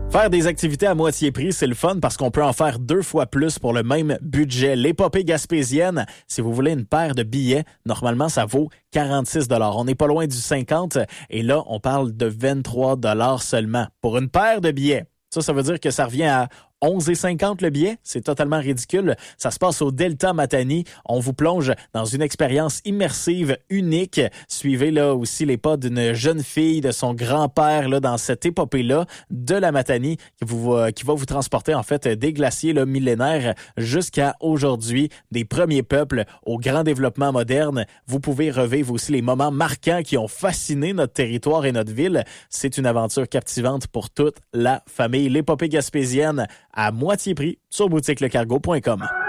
Faire des activités à moitié prix, c'est le fun parce qu'on peut en faire 2 fois plus pour le même budget. L'épopée gaspésienne, si vous voulez une paire de billets, normalement, ça vaut 46 $. On n'est pas loin du 50 et là, on parle de 23 $ seulement pour une paire de billets. Ça veut dire que ça revient à 11,50 le billet. C'est totalement ridicule. Ça se passe au Delta Matani. On vous plonge dans une expérience immersive unique. Suivez là aussi les pas d'une jeune fille, de son grand-père là, dans cette épopée-là de la Matani qui va vous transporter en fait des glaciers là, millénaires jusqu'à aujourd'hui, des premiers peuples au grand développement moderne. Vous pouvez revivre aussi les moments marquants qui ont fasciné notre territoire et notre ville. C'est une aventure captivante pour toute la famille. L'épopée gaspésienne à moitié prix sur boutiquelecargo.com.